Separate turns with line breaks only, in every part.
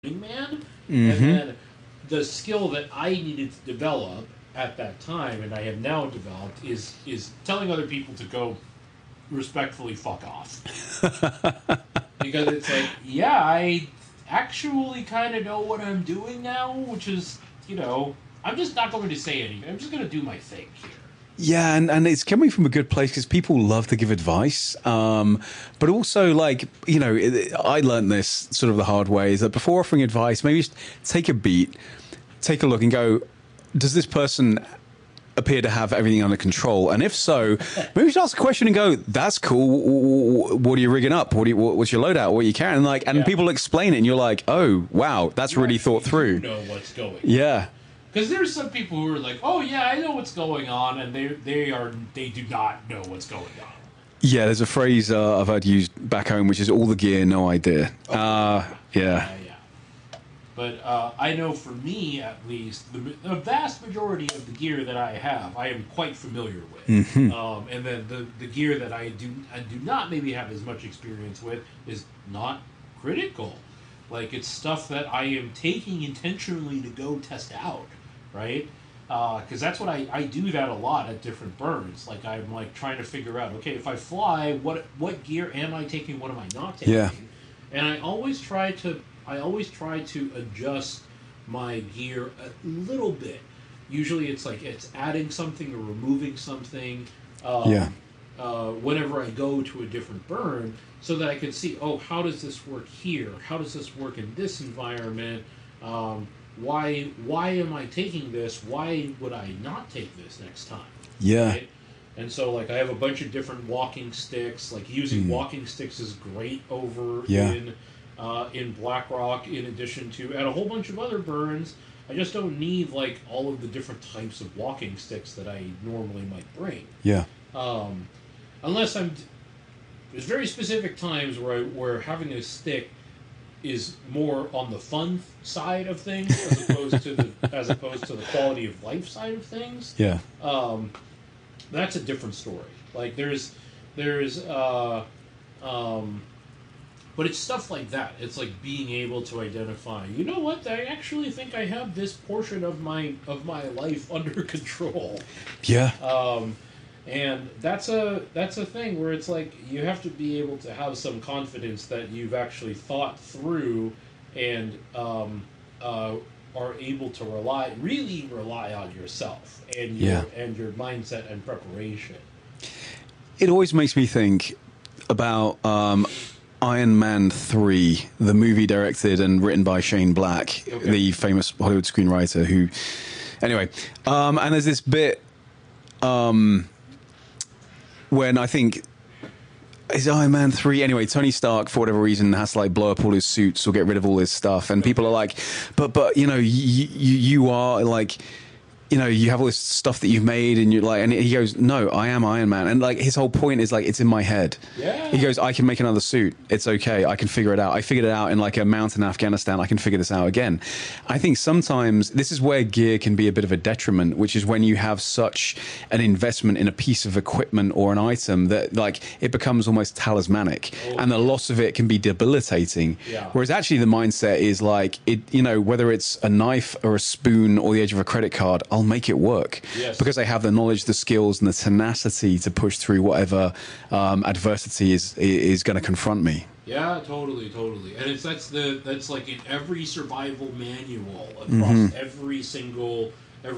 man, and
Mm-hmm.
then the skill that I needed to develop at that time, and I have now developed, is telling other people to go respectfully fuck off, because it's like, yeah, I actually kind of know what I'm doing now, which is, I'm just not going to say anything. I'm just going to do my thing here.
Yeah, and it's coming from a good place because people love to give advice. But also, like, I learned this sort of the hard way, is that before offering advice, maybe just take a beat, take a look and go, does this person appear to have everything under control? And if so, maybe just ask a question and go, that's cool. What are you rigging up? What's your loadout? What are you carrying? And
Yeah.
people explain it and you're like, oh, wow, that's
You
really
actually
thought through.
do know what's going on.
Yeah.
Because there's some people who are like, "Oh yeah, I know what's going on," and they do not know what's going on.
Yeah, there's a phrase I've heard used back home, which is all the gear, no idea. Yeah.
Yeah. But I know for me, at least, the vast majority of the gear that I have, I am quite familiar with. And then the gear that I do not maybe have as much experience with is not critical. Like, it's stuff that I am taking intentionally to go test out, right? Because that's what I do that a lot at different burns. Like, I'm like trying to figure out, okay, if I fly, what gear am I taking? What am I not taking?
Yeah.
And I always try to adjust my gear a little bit. Usually, it's like it's adding something or removing something.
Yeah.
Whenever I go to a different burn, so that I can see, oh, how does this work here? How does this work in this environment? Why am I taking this? Why would I not take this next time?
Yeah.
Right? And so, like, I have a bunch of different walking sticks. Like, using walking sticks is great over in Blackrock, in addition to, and a whole bunch of other burns. I just don't need, like, all of the different types of walking sticks that I normally might bring.
Yeah.
Unless there's very specific times where having a stick is more on the fun side of things as opposed to the quality of life side of things.
Yeah.
That's a different story. Like, but it's stuff like that. It's like being able to identify, you know what, I actually think I have this portion of my life under control.
Yeah.
And that's a thing where it's like you have to be able to have some confidence that you've actually thought through and are able to really rely on yourself and your mindset and preparation.
It always makes me think about Iron Man 3, the movie directed and written by Shane Black, the famous Hollywood screenwriter who... Anyway, and there's this bit when I think... Is Iron Man 3? Anyway, Tony Stark, for whatever reason, has to like blow up all his suits or get rid of all his stuff. And people are like, but you are like... you have all this stuff that you've made and you're like, and he goes, no, I am Iron Man. And like his whole point is like, it's in my head.
Yeah.
He goes, I can make another suit. It's okay. I can figure it out. I figured it out in like a mountain in Afghanistan. I can figure this out again. I think sometimes this is where gear can be a bit of a detriment, which is when you have such an investment in a piece of equipment or an item that like it becomes almost talismanic and the loss of it can be debilitating.
Yeah.
Whereas actually the mindset is like, whether it's a knife or a spoon or the edge of a credit card, I'll make it work.
Yes.
Because I have the knowledge, the skills, and the tenacity to push through whatever adversity is going to confront me.
Yeah, totally. And that's like in every survival manual across every single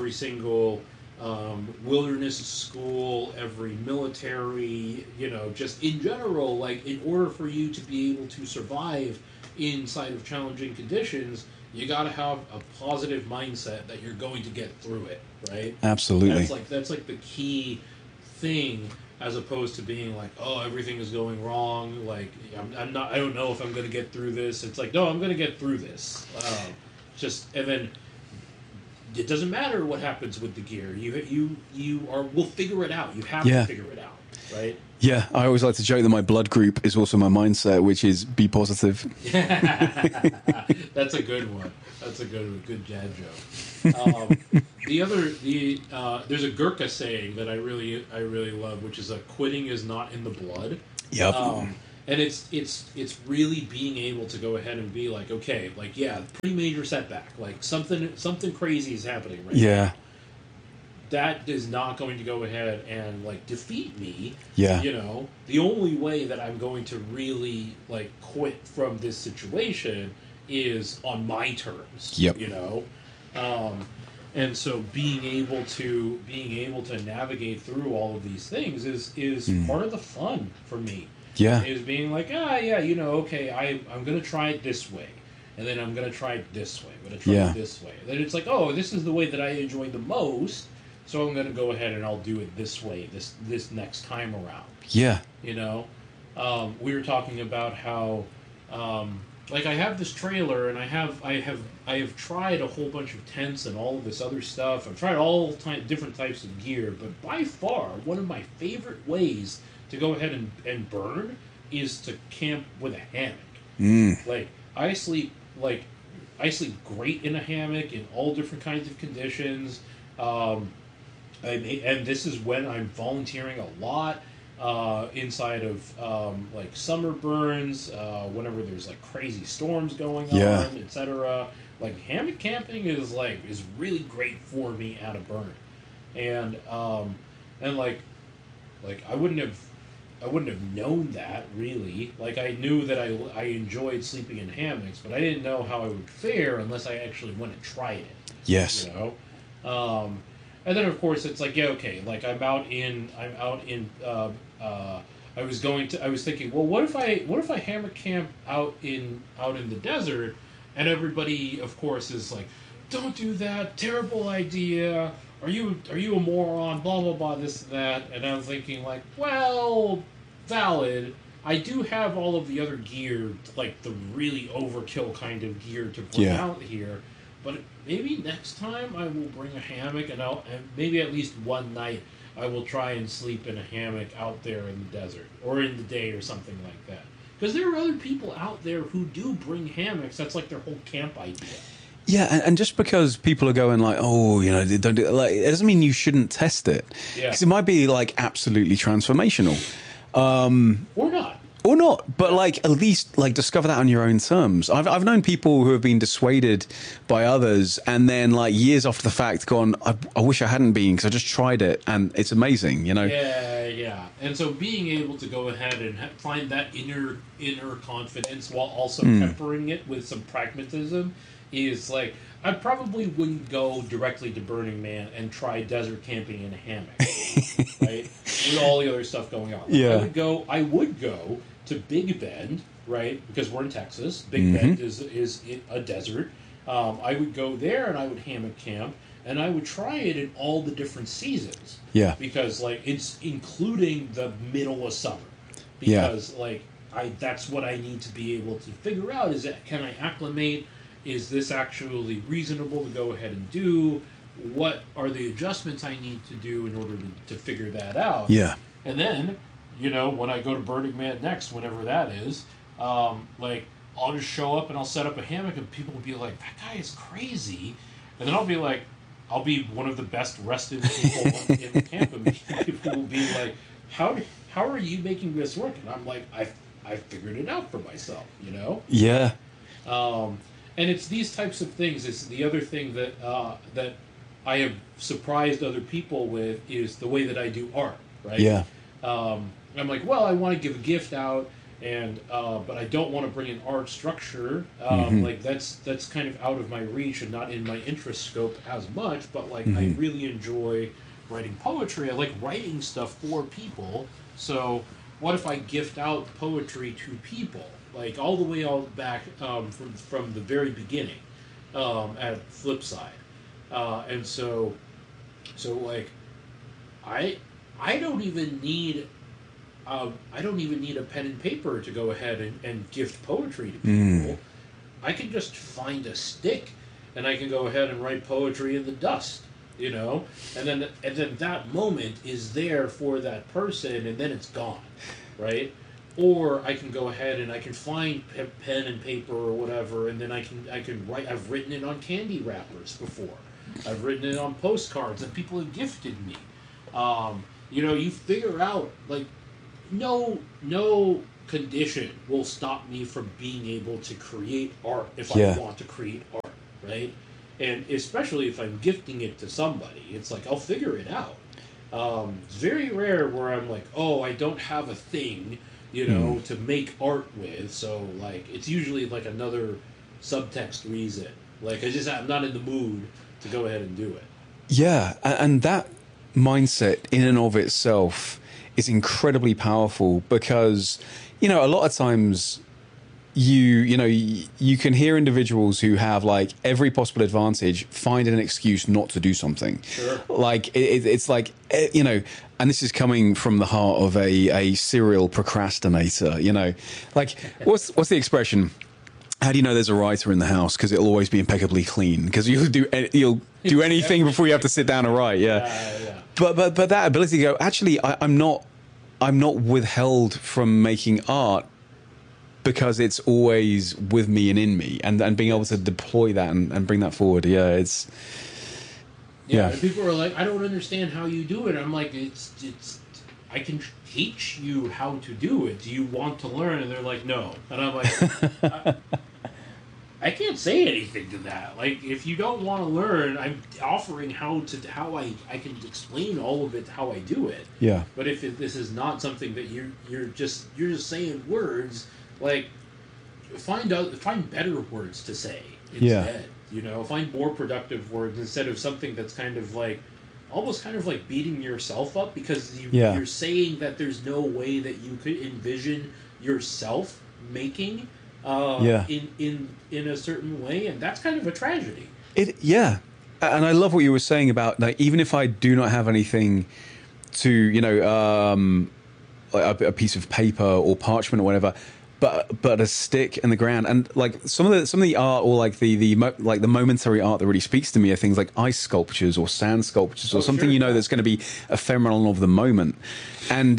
wilderness school, every military, just in general, like in order for you to be able to survive inside of challenging conditions, you got to have a positive mindset that you're going to get through it, right?
Absolutely.
That's like the key thing, as opposed to being like, oh, everything is going wrong. Like, I don't know if I'm going to get through this. It's like, no, I'm going to get through this. And then it doesn't matter what happens with the gear. We'll figure it out. You have to figure it out, right?
Yeah, I always like to joke that my blood group is also my mindset, which is be positive.
That's a good one. That's a good dad joke. There's a Gurkha saying that I really love, which is quitting is not in the blood.
Yep.
and it's really being able to go ahead and be like, okay, like, yeah, pretty major setback, like something crazy is happening right now.
Yeah.
That is not going to go ahead and like defeat me.
Yeah.
You know, the only way that I'm going to really like quit from this situation is on my terms.
Yep.
You know, and so being able to navigate through all of these things is part of the fun for me.
Yeah.
Is being like, yeah, you know, okay, I'm gonna try it this way. And then I'm going to try it this way. I'm going to try it this way. And then it's like, oh, this is the way that I enjoy the most. So I'm going to go ahead and I'll do it this way, this next time around.
Yeah.
You know, we were talking about how, like, I have this trailer, and I have tried a whole bunch of tents and all of this other stuff. I've tried all different types of gear, but by far one of my favorite ways to go ahead and burn is to camp with a hammock. Like, I sleep great in a hammock in all different kinds of conditions. And this is when I'm volunteering a lot inside of like summer burns, whenever there's like crazy storms going on, etc. Like hammock camping is really great for me at a burn, and like I wouldn't have known that, really. Like, I knew that I enjoyed sleeping in hammocks, but I didn't know how I would fare unless I actually went and tried it.
Yes.
You know? And then, of course, it's like, yeah, okay, like, I was thinking, well, what if I hammock camp out in the desert, and everybody, of course, is like, don't do that, terrible idea, are you a moron, blah, blah, blah, this and that, and I'm thinking, like, well, valid, I do have all of the other gear, like the really overkill kind of gear to bring out here, but maybe next time I will bring a hammock, and maybe at least one night I will try and sleep in a hammock out there in the desert, or in the day, or something like that. Because there are other people out there who do bring hammocks, that's like their whole camp idea.
Yeah, and just because people are going like, oh, you know, don't do it, like, it doesn't mean you shouldn't test it. Yeah. Because it might be like absolutely transformational. Or not, but like at least like discover that on your own terms. I've known people who have been dissuaded by others, and then like years after the fact gone, I wish I hadn't been because I just tried it and it's amazing, you know.
Yeah. And so being able to go ahead and find that inner confidence while also peppering it with some pragmatism is like, I probably wouldn't go directly to Burning Man and try desert camping in a hammock, right? With all the other stuff going on.
Yeah.
I would go to Big Bend, right? Because we're in Texas. Big Bend is a desert. I would go there and I would hammock camp, and I would try it in all the different seasons.
Yeah.
Because like it's including the middle of summer. Because like that's what I need to be able to figure out is that can I acclimate? Is this actually reasonable to go ahead and do? What are the adjustments I need to do in order to figure that out?
Yeah.
And then, you know, when I go to Burning Man next, whenever that is, like, I'll just show up and I'll set up a hammock and people will be like, that guy is crazy. And then I'll be like, I'll be one of the best rested people in the camp. And people will be like, how are you making this work? And I'm like, I figured it out for myself, you know?
Yeah.
And it's these types of things. It's the other thing that that I have surprised other people with is the way that I do art, right?
Yeah.
I'm like, well, I want to give a gift out, and but I don't want to bring an art structure. Like that's kind of out of my reach and not in my interest scope as much. But like, I really enjoy writing poetry. I like writing stuff for people. So what if I gift out poetry to people? Like all the way back from the very beginning at Flipside, and so like I don't even need a pen and paper to go ahead and gift poetry to people. I can just find a stick and I can go ahead and write poetry in the dust, you know, and then that moment is there for that person, and then it's gone, right? Or I can go ahead and I can find pen and paper or whatever, and then I can write. I've written it on candy wrappers before. I've written it on postcards, and people have gifted me. You know, you figure out like no condition will stop me from being able to create art if
Yeah.
I want to create art, right? And especially if I'm gifting it to somebody, it's like I'll figure it out. It's very rare where I'm like, oh, I don't have a thing, to make art with. So like, it's usually like another subtext reason. Like I'm not in the mood to go ahead and do it.
Yeah, and that mindset in and of itself is incredibly powerful because, a lot of times you can hear individuals who have like every possible advantage find an excuse not to do something.
Sure.
Like it's like, and this is coming from the heart of a serial procrastinator, like what's the expression? How do you know there's a writer in the house? Because it'll always be impeccably clean. Because you'll do anything before you have to sit down and write. Yeah. But that ability to go, actually, I'm not withheld from making art because it's always with me and in me, and being able to deploy that and bring that forward. Yeah, it's
and people are like, I don't understand how you do it. I'm like, it's I can teach you how to do it. Do you want to learn? And they're like, no. And I'm like, I can't say anything to that. Like, if you don't want to learn, I'm offering how I can explain all of it, how I do it.
Yeah.
But if this is not something that you're just saying words, like, find better words to say instead. Find more productive words instead of something that's kind of like almost kind of like beating yourself up because you're saying that there's no way that you could envision yourself making in a certain way, and that's kind of a tragedy.
And I love what you were saying about, like, even if I do not have anything to like a piece of paper or parchment or whatever, but a stick in the ground, and like some of the art or like the momentary art that really speaks to me are things like ice sculptures or sand sculptures or something that's going to be ephemeral of the moment. And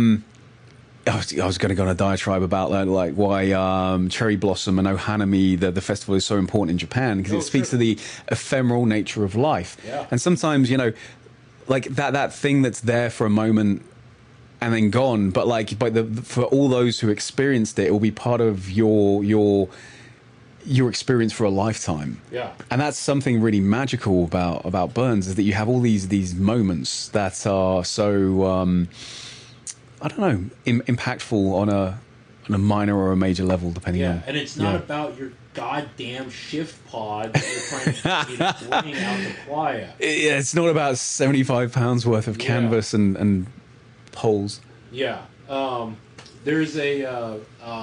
I was going to go on a diatribe about that, like why cherry blossom and Ohanami, the festival, is so important in Japan because it speaks to the ephemeral nature of life.
Yeah.
And sometimes like that thing that's there for a moment and then gone, but for all those who experienced it will be part of your experience for a lifetime.
Yeah.
And that's something really magical about Burns, is that you have all these moments that are so I don't know, impactful on a minor or a major level, depending on.
Yeah, and it's not about your goddamn shift pod that you're trying to bring out the playa.
It's not about 75 pounds worth of canvas and poles.
Yeah. There's a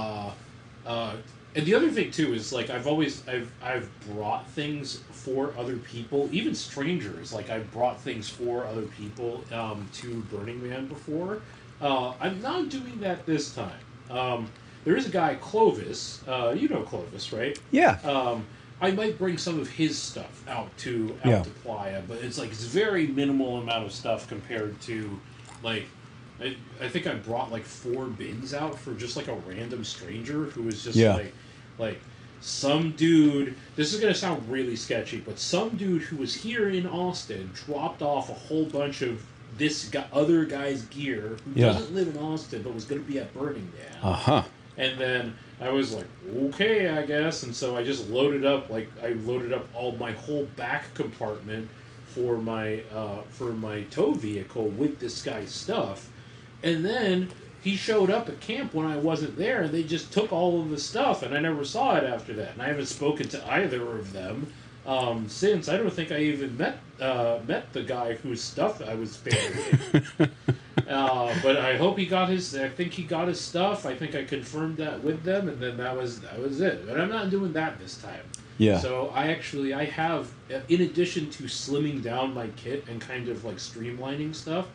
and the other thing too is like I've brought things for other people, even strangers. Like I've brought things for other people to Burning Man before. I'm not doing that this time. There is a guy, Clovis. You know Clovis, right?
Yeah.
I might bring some of his stuff out to Playa, but it's very minimal amount of stuff compared to like. I think I brought like 4 bins out for just like a random stranger who was just like some dude. This is gonna sound really sketchy, but some dude who was here in Austin dropped off a whole bunch of other guy's gear who doesn't live in Austin but was going to be at Burning Man. And then I was like, okay, I guess. And so I just loaded up, all my whole back compartment for my tow vehicle with this guy's stuff. And then he showed up at camp when I wasn't there, and they just took all of the stuff, and I never saw it after that. And I haven't spoken to either of them since. I don't think I even met the guy whose stuff I was sparing. But I hope he got his. I think he got his stuff. I think I confirmed that with them, and then that was it. But I'm not doing that this time.
Yeah.
So I have, in addition to slimming down my kit and kind of like streamlining stuff,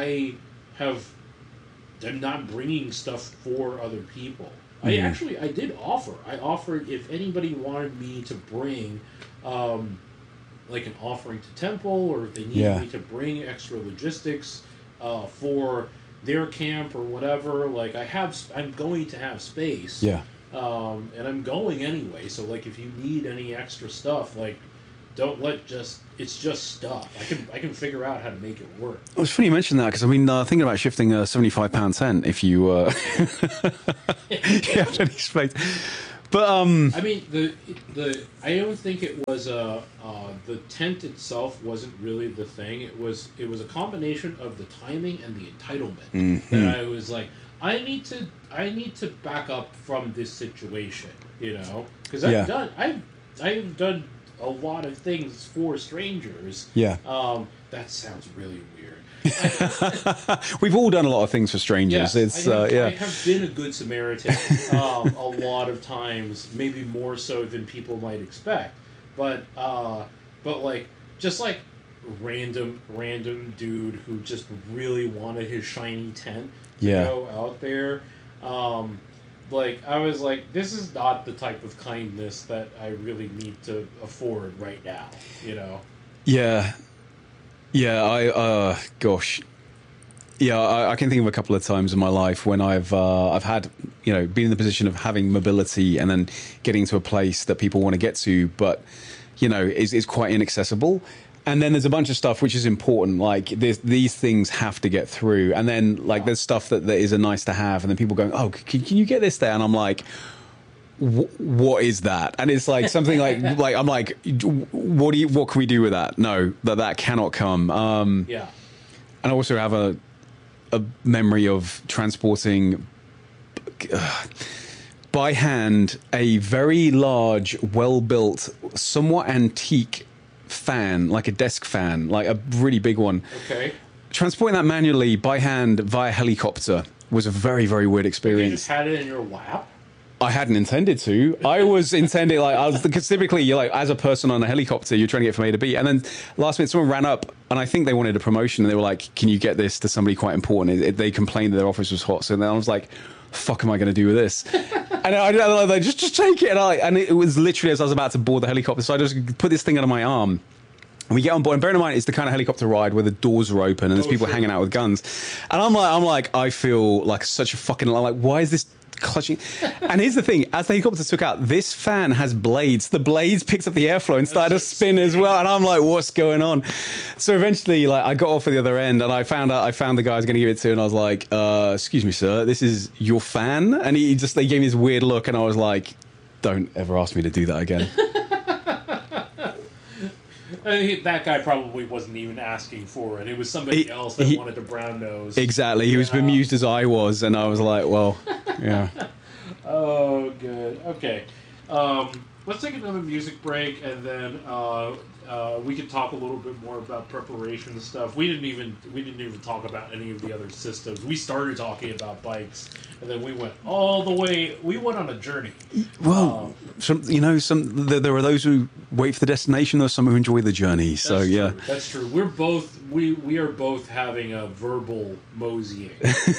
I'm not bringing stuff for other people. I did offer. I offered if anybody wanted me to bring, like an offering to Temple, or if they needed me to bring extra logistics for their camp or whatever. Like I'm going to have space.
Yeah.
And I'm going anyway. So like, if you need any extra stuff, like, don't let it's just stuff. I can figure out how to make it work.
It was funny you mentioned that because I mean, thinking about shifting a 75-pound tent if you you have any space. But
I mean, the I don't think it was the tent itself wasn't really the thing. It was a combination of the timing and the entitlement that I was like, I need to back up from this situation, you know, because I've done a lot of things for strangers.
Yeah.
That sounds really weird.
We've all done a lot of things for strangers.
Yes, I have been a good Samaritan a lot of times, maybe more so than people might expect. But like just like random dude who just really wanted his shiny tent to go out there. Like I was like, this is not the type of kindness that I really need to afford right now, you know.
Yeah. Yeah, gosh. Yeah, I can think of a couple of times in my life when I've had, you know, been in the position of having mobility and then getting to a place that people want to get to, but, you know, is quite inaccessible. And then there's a bunch of stuff which is important, like these things have to get through. And then, like, there's stuff that is a nice to have, and then people going, oh, can you get this there? And I'm like, what is that? And it's like something like I'm like, what can we do with that? No, that cannot come.
Yeah.
And I also have a memory of transporting by hand a very large, well-built, somewhat antique fan, like a desk fan, like a really big one.
Okay.
Transporting that manually by hand via helicopter was a very, very weird experience.
You just had it in your lap?
I hadn't intended to. I was intending, because typically, you're like, as a person on a helicopter, you're trying to get from A to B. And then last minute, someone ran up, and I think they wanted a promotion, and they were like, can you get this to somebody quite important? They complained that their office was hot. So then I was like, fuck am I going to do with this? And I like, just take it. And it was literally as I was about to board the helicopter. So I just put this thing under my arm. And we get on board, and bear in mind, it's the kind of helicopter ride where the doors are open and there's people hanging out with guns. And I'm like, I feel like such a fucking, like, why is this clutching? And here's the thing, as the helicopter took out, this fan has blades. The blades picked up the airflow and started to spin as well. And I'm like, what's going on? So eventually, like, I got off at the other end, and I found the guy I was going to give it to, and I was like, excuse me, sir, this is your fan? And they gave me this weird look, and I was like, don't ever ask me to do that again.
That guy probably wasn't even asking for it. It was somebody else that wanted to brown nose.
Exactly. He was bemused as I was, and I was like, well, yeah.
Oh, good. Okay. Let's take another music break, and then we can talk a little bit more about preparation and stuff. We didn't even talk about any of the other systems. We started talking about bikes, and then we went all the way. We went on a journey.
Well, there are those who wait for the destination. There are some who enjoy the journey. So yeah,
that's true. We are both having a verbal moseying.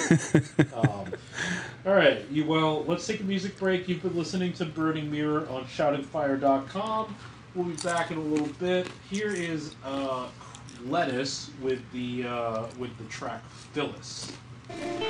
All right. Let's take a music break. You've been listening to Burning Mirror on ShoutingFire.com. We'll be back in a little bit. Here is Lettuce with the track Phyllis.